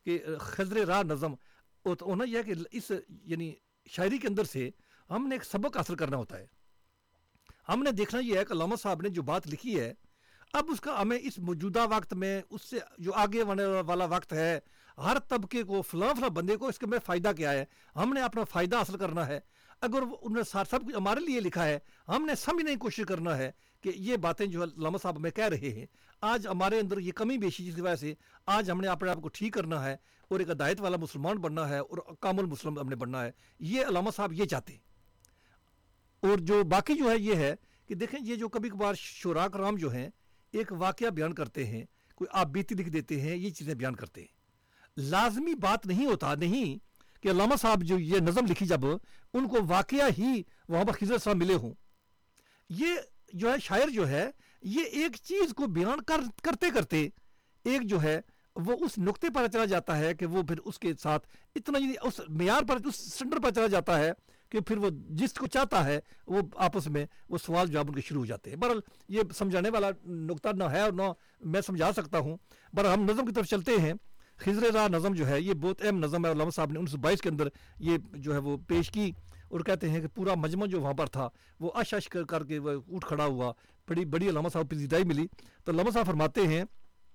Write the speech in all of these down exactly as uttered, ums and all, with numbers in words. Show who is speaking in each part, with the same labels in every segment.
Speaker 1: کہ خضر راہ نظم ہونا یہ ہے کہ اس یعنی شاعری کے اندر سے ہم نے ایک سبق حاصل کرنا ہوتا ہے. ہم نے دیکھنا یہ ہے کہ علامہ صاحب نے جو بات لکھی ہے اب اس کا ہمیں اس موجودہ وقت میں اس سے جو آگے آنے والا وقت ہے ہر طبقے کو فلاں فلاں بندے کو اس کے میں فائدہ کیا ہے, ہم نے اپنا فائدہ حاصل کرنا ہے. اگر انہوں نے سب کچھ ہمارے لیے لکھا ہے ہم نے سمجھنے کی کوشش کرنا ہے کہ یہ باتیں جو علامہ صاحب ہمیں کہہ رہے ہیں آج ہمارے اندر یہ کمی بیشی جس کی وجہ سے آج ہم نے اپنے آپ کو ٹھیک کرنا ہے اور ایک ہدایت والا مسلمان بننا ہے اور کامل مسلم ہم نے بننا ہے. یہ علامہ صاحب یہ چاہتے ہیں. اور جو باقی جو ہے یہ ہے کہ دیکھیں یہ جو کبھی کبھار شعراء کرام جو ہیں ایک واقعہ بیان کرتے ہیں, کوئی آپ بیتی لکھ دیتے ہیں, یہ چیزیں بیان کرتے ہیں. لازمی بات نہیں ہوتا نہیں کہ علامہ صاحب جو یہ نظم لکھی جب ان کو واقعہ ہی وہاں پر خضر صاحب ملے ہوں. یہ جو ہے شاعر جو ہے یہ ایک چیز کو بیان کر کرتے کرتے ایک جو ہے وہ اس نقطے پر چلا جاتا ہے کہ وہ پھر اس کے ساتھ اتنا اس معیار پر اس سٹینڈرڈ پر چلا جاتا ہے کہ پھر وہ جس کو چاہتا ہے وہ آپس میں وہ سوال جواب ان کے شروع ہو جاتے ہیں. بہرحال یہ سمجھانے والا نقطہ نہ ہے اور نہ میں سمجھا سکتا ہوں. بہرحال ہم نظم کی طرف چلتے ہیں. خضر راہ نظم جو ہے یہ بہت اہم نظم ہے. علامہ صاحب نے انیس سو بائیس کے اندر یہ جو ہے وہ پیش کی اور کہتے ہیں کہ پورا مجمع جو وہاں پر تھا وہ اش اش کر کر کے وہ اٹھ کھڑا ہوا. بڑی بڑی علامہ صاحب کی زدائی ملی. تو علامہ صاحب فرماتے ہیں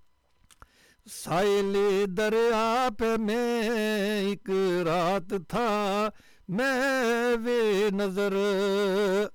Speaker 1: سائل دریا پہ میں ایک رات تھا میں وے نظر